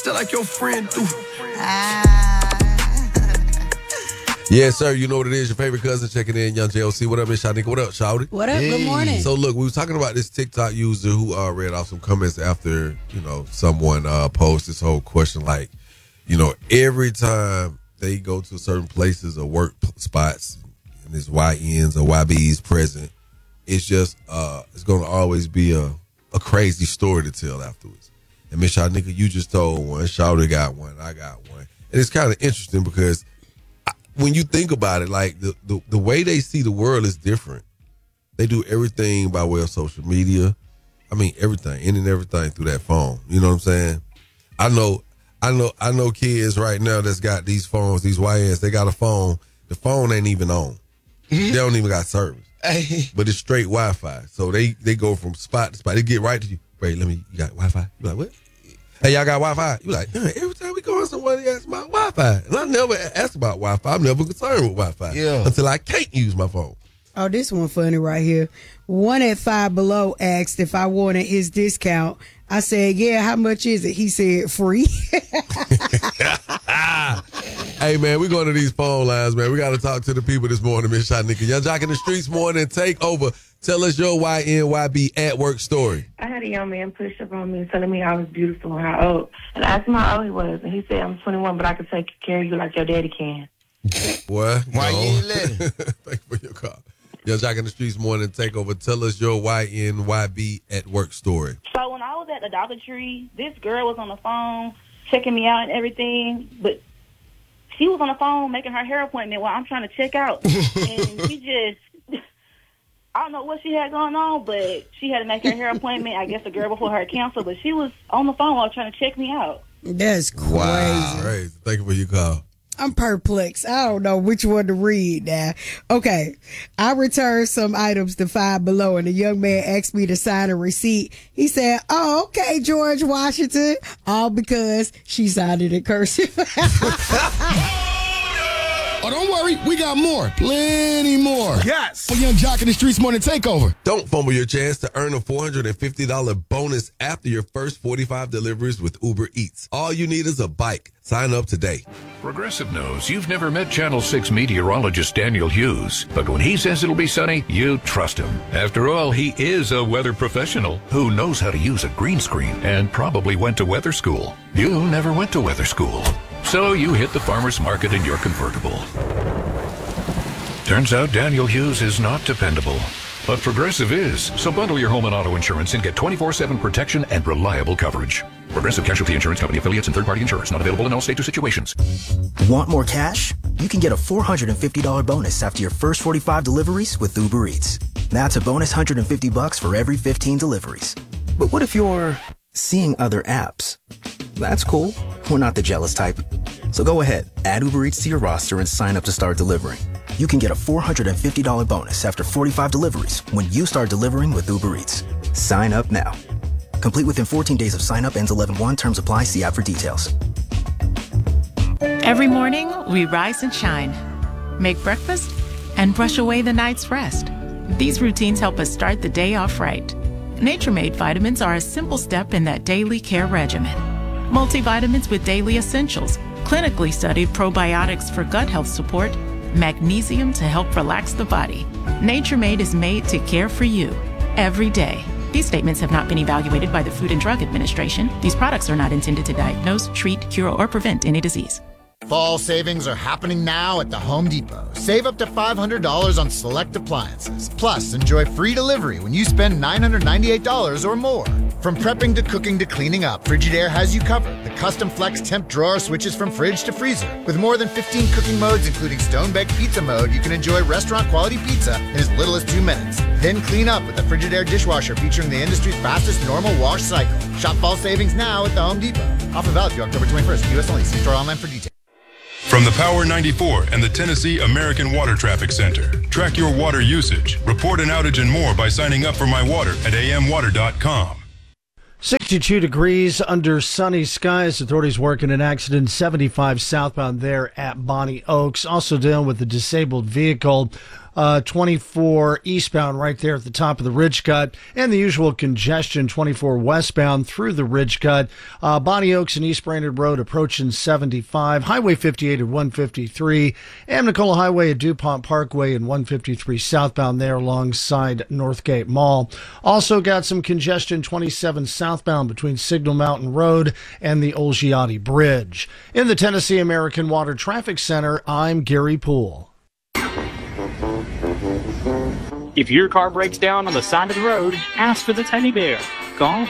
Still like your friend do. Yes, sir. You know what it is. Your favorite cousin checking in. Young JOC. What up, Miss Shanika? What up, Shawty? What up? Hey. Good morning. So, look, we were talking about this TikTok user who read off some comments after, someone posed this whole question. Like, every time they go to certain places or work spots and there's YNs or YBs present, it's just, it's going to always be a crazy story to tell afterwards. And Miss Shanika, you just told one. Shawty got one. I got one. And it's kind of interesting because when you think about it, like the way they see the world is different. They do everything by way of social media. I mean, everything, any and everything through that phone. You know what I'm saying? I know kids right now that's got these phones, these YNs, they got a phone. The phone ain't even on. They don't even got service. But it's straight Wi-Fi. So they go from spot to spot. They get right to you. Wait, you got Wi-Fi? You like, what? Hey, y'all got Wi-Fi? You like, every time we go somewhere, they ask about Wi-Fi. And I never ask about Wi-Fi. I'm never concerned with Wi-Fi until I can't use my phone. Oh, this one funny right here. One at Five Below asked if I wanted his discount. I said, yeah, how much is it? He said, free. Hey, man, we're going to these phone lines, man. We got to talk to the people this morning, Miss Shanika. Y'all jocking the streets morning. Take over. Tell us your YNYB at work story. I had a young man push up on me telling me I was beautiful and how old. And I asked him how old he was. And he said, I'm 21, but I can take care of you like your daddy can. Boy, why you ain't let him? Thank you for your call. Y'all jocking the streets morning. Take over. Tell us your YNYB at work story. So when I was at the Dollar Tree, this girl was on the phone checking me out and everything, but she was on the phone making her hair appointment while I'm trying to check out. And she just, I don't know what she had going on, but she had to make her hair appointment. I guess the girl before her canceled, but she was on the phone while trying to check me out. That's crazy. Wow. Crazy. Thank you for your call. I'm perplexed. I don't know which one to read now. Okay. I returned some items to Five Below, and the young man asked me to sign a receipt. He said, oh, okay, George Washington. All because she signed it in cursive. Oh, don't worry. We got more. Plenty more. Yes. For Young Jock in the Streets Morning Takeover. Don't fumble your chance to earn a $450 bonus after your first 45 deliveries with Uber Eats. All you need is a bike. Sign up today. Progressive knows you've never met Channel 6 meteorologist Daniel Hughes, but when he says it'll be sunny, you trust him. After all, he is a weather professional who knows how to use a green screen and probably went to weather school. You never went to weather school. So you hit the farmer's market in your convertible. Turns out Daniel Hughes is not dependable, but Progressive is. So bundle your home and auto insurance and get 24/7 protection and reliable coverage. Progressive Casualty Insurance Company affiliates and third-party insurers. Not available in all states or situations. Want more cash? You can get a $450 bonus after your first 45 deliveries with Uber Eats. That's a bonus $150 for every 15 deliveries. But what if you're seeing other apps? That's cool. We're not the jealous type. So go ahead, add Uber Eats to your roster and sign up to start delivering. You can get a $450 bonus after 45 deliveries when you start delivering with Uber Eats. Sign up now. Complete within 14 days of sign up. Ends 11/1. Terms apply. See app for details. Every morning, we rise and shine, make breakfast, and brush away the night's rest. These routines help us start the day off right. Nature Made vitamins are a simple step in that daily care regimen. Multivitamins with daily essentials, clinically studied probiotics for gut health support, magnesium to help relax the body. Nature Made is made to care for you every day. These statements have not been evaluated by the Food and Drug Administration. These products are not intended to diagnose, treat, cure, or prevent any disease. Fall savings are happening now at the Home Depot. Save up to $500 on select appliances. Plus, enjoy free delivery when you spend $998 or more. From prepping to cooking to cleaning up, Frigidaire has you covered. The custom flex temp drawer switches from fridge to freezer. With more than 15 cooking modes, including stone-baked pizza mode, you can enjoy restaurant-quality pizza in as little as 2 minutes. Then clean up with the Frigidaire dishwasher featuring the industry's fastest normal wash cycle. Shop fall savings now at the Home Depot. Offer valid through October 21st. U.S. only. See store online for details. From the Power 94 and the Tennessee American Water Traffic Center. Track your water usage, report an outage and more by signing up for My Water at amwater.com. 62 degrees under sunny skies. Authorities working an accident 75 southbound there at Bonnie Oaks. Also dealing with a disabled vehicle 24 eastbound right there at the top of the Ridge Cut, and the usual congestion 24 westbound through the Ridge Cut. Bonnie Oaks and East Brainerd Road approaching 75, Highway 58 at 153, Amnicola Highway at DuPont Parkway and 153 southbound there alongside Northgate Mall. Also got some congestion 27 southbound between Signal Mountain Road and the Olgiati Bridge. In the Tennessee American Water Traffic Center, I'm Gary Poole. If your car breaks down on the side of the road, ask for the Teddy Bear. Call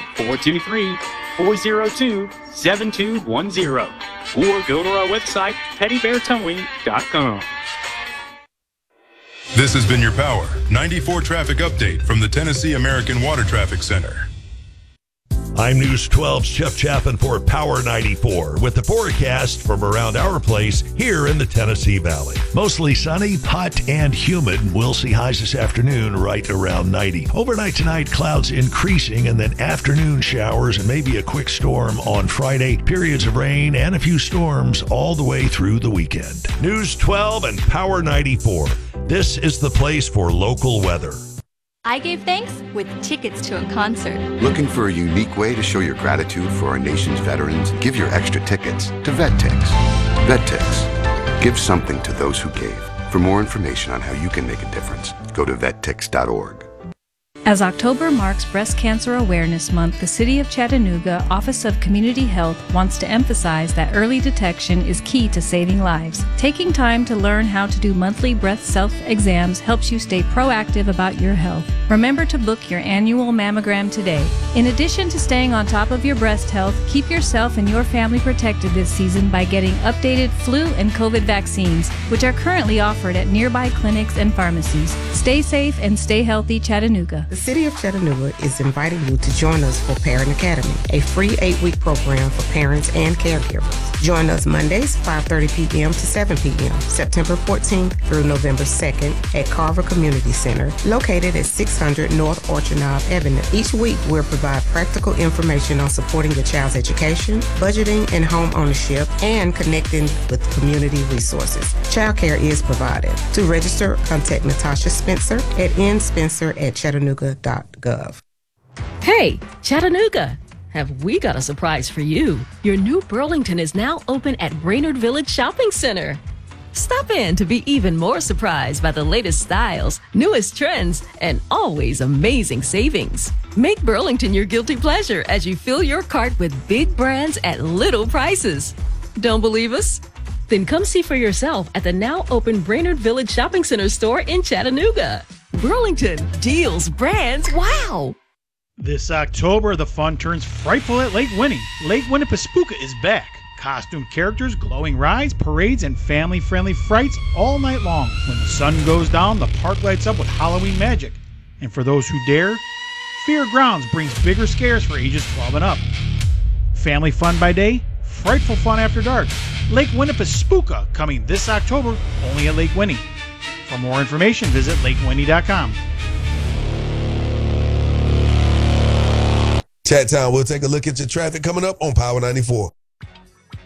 423-402-7210 or go to our website, teddybeartowing.com. This has been your Power 94 traffic update from the Tennessee American Water Traffic Center. I'm News 12's Jeff Chappin for Power 94 with the forecast from around our place here in the Tennessee Valley. Mostly sunny, hot, and humid. We'll see highs this afternoon right around 90. Overnight tonight, clouds increasing and then afternoon showers and maybe a quick storm on Friday. Periods of rain and a few storms all the way through the weekend. News 12 and Power 94. This is the place for local weather. I gave thanks with tickets to a concert. Looking for a unique way to show your gratitude for our nation's veterans? Give your extra tickets to VetTix. VetTix. Give something to those who gave. For more information on how you can make a difference, go to vettix.org. As October marks Breast Cancer Awareness Month, the City of Chattanooga Office of Community Health wants to emphasize that early detection is key to saving lives. Taking time to learn how to do monthly breast self-exams helps you stay proactive about your health. Remember to book your annual mammogram today. In addition to staying on top of your breast health, keep yourself and your family protected this season by getting updated flu and COVID vaccines, which are currently offered at nearby clinics and pharmacies. Stay safe and stay healthy, Chattanooga. The City of Chattanooga is inviting you to join us for Parent Academy, a free 8-week program for parents and caregivers. Join us Mondays, 5:30 p.m. to 7 p.m., September 14th through November 2nd at Carver Community Center, located at 600 North Orchard Knob Avenue. Each week, we'll provide practical information on supporting your child's education, budgeting and home ownership, and connecting with community resources. Childcare is provided. To register, contact Natasha Spencer at nspencer@chattanooga.gov. Hey, Chattanooga! Have we got a surprise for you? Your new Burlington is now open at Brainerd Village Shopping Center. Stop in to be even more surprised by the latest styles, newest trends, and always amazing savings. Make Burlington your guilty pleasure as you fill your cart with big brands at little prices. Don't believe us? Then come see for yourself at the now open Brainerd Village Shopping Center store in Chattanooga. Burlington, deals, brands, wow! This October, the fun turns frightful at Lake Winnie. Lake Winnipesaukee is back. Costumed characters, glowing rides, parades, and family-friendly frights all night long. When the sun goes down, the park lights up with Halloween magic. And for those who dare, Fear Grounds brings bigger scares for ages 12 and up. Family fun by day, frightful fun after dark. Lake Winnipesaukee coming this October only at Lake Winnie. For more information, visit lakewinnie.com. Chat time. We'll take a look at your traffic coming up on Power 94.